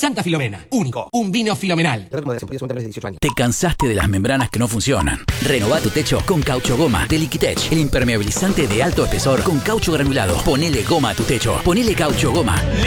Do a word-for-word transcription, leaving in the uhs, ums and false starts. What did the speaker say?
Santa Filomena. Único. Un vino filomenal. ¿Te cansaste de las membranas que no funcionan? Renová tu techo con Caucho Goma de Liquitech. El impermeabilizante de alto espesor con caucho granulado. Ponele goma a tu techo. Ponele Caucho Goma.